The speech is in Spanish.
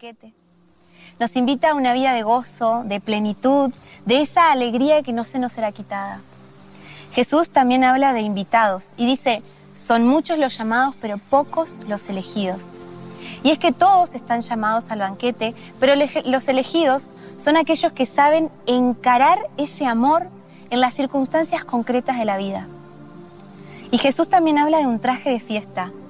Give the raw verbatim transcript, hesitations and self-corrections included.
banquete. Nos invita a una vida de gozo, de plenitud, de esa alegría que no se nos será quitada. Jesús también habla de invitados y dice, son muchos los llamados, pero pocos los elegidos. Y es que todos están llamados al banquete, pero los elegidos son aquellos que saben encarar ese amor en las circunstancias concretas de la vida. Y Jesús también habla de un traje de fiesta,